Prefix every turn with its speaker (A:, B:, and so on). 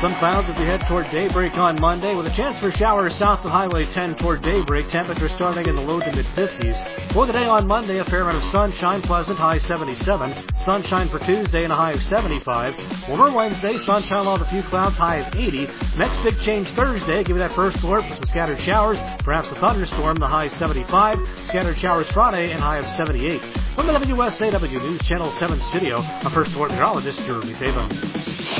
A: Some clouds as we head toward daybreak on Monday with a chance for showers south of Highway 10 toward daybreak. Temperature starting in the low to mid-50s. For the day on Monday, a fair amount of sunshine, pleasant, high 77. Sunshine for Tuesday and a high of 75. Warmer Wednesday, sunshine along with a few clouds, high of 80. Next big change Thursday, give you that first alert with some scattered showers, perhaps a thunderstorm, the high 75. Scattered showers Friday and high of 78. From the WSAW News Channel 7 studio, a First Alert meteorologist, Jeremy Taven.